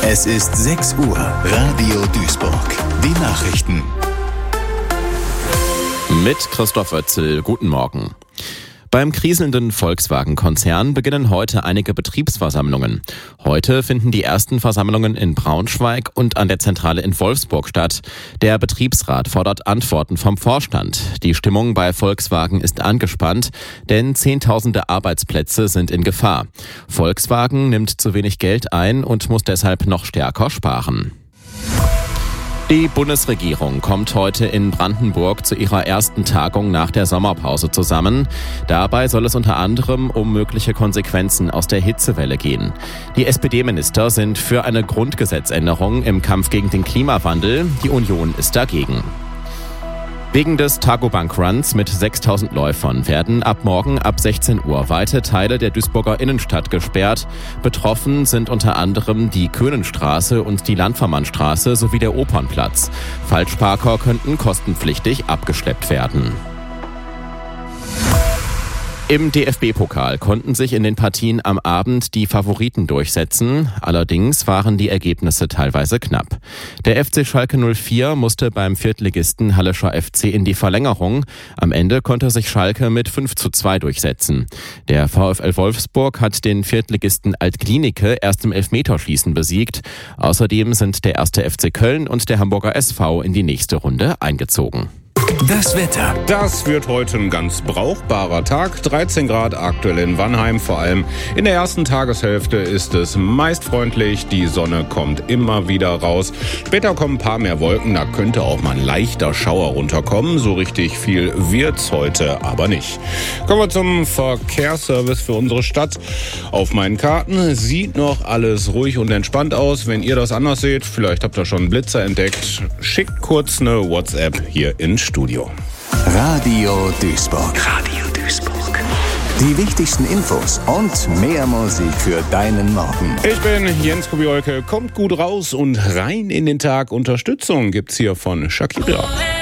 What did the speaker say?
Es ist 6 Uhr. Radio Duisburg. Die Nachrichten. Mit Christoph Oetzel. Guten Morgen. Beim kriselnden Volkswagen-Konzern beginnen heute einige Betriebsversammlungen. Heute finden die ersten Versammlungen in Braunschweig und an der Zentrale in Wolfsburg statt. Der Betriebsrat fordert Antworten vom Vorstand. Die Stimmung bei Volkswagen ist angespannt, denn Zehntausende Arbeitsplätze sind in Gefahr. Volkswagen nimmt zu wenig Geld ein und muss deshalb noch stärker sparen. Die Bundesregierung kommt heute in Brandenburg zu ihrer ersten Tagung nach der Sommerpause zusammen. Dabei soll es unter anderem um mögliche Konsequenzen aus der Hitzewelle gehen. Die SPD-Minister sind für eine Grundgesetzänderung im Kampf gegen den Klimawandel. Die Union ist dagegen. Wegen des Targobank-Runs mit 6.000 Läufern werden ab morgen ab 16 Uhr weite Teile der Duisburger Innenstadt gesperrt. Betroffen sind unter anderem die Köhnenstraße und die Landvermannstraße sowie der Opernplatz. Falschparker könnten kostenpflichtig abgeschleppt werden. Im DFB-Pokal konnten sich in den Partien am Abend die Favoriten durchsetzen. Allerdings waren die Ergebnisse teilweise knapp. Der FC Schalke 04 musste beim Viertligisten Hallischer FC in die Verlängerung. Am Ende konnte sich Schalke mit 5:2 durchsetzen. Der VfL Wolfsburg hat den Viertligisten Altklinike erst im Elfmeterschießen besiegt. Außerdem sind der 1. FC Köln und der Hamburger SV in die nächste Runde eingezogen. Das Wetter. Das wird heute ein ganz brauchbarer Tag. 13 Grad aktuell in Wannheim. Vor allem in der ersten Tageshälfte ist es meist freundlich. Die Sonne kommt immer wieder raus. Später kommen ein paar mehr Wolken. Da könnte auch mal ein leichter Schauer runterkommen. So richtig viel wird's heute aber nicht. Kommen wir zum Verkehrsservice für unsere Stadt. Auf meinen Karten sieht noch alles ruhig und entspannt aus. Wenn ihr das anders seht, vielleicht habt ihr schon einen Blitzer entdeckt, schickt kurz eine WhatsApp hier ins Studio. Radio Duisburg. Radio Duisburg. Die wichtigsten Infos und mehr Musik für deinen Morgen. Ich bin Jens Kubiolke. Kommt gut raus und rein in den Tag. Unterstützung gibt's hier von Shakira.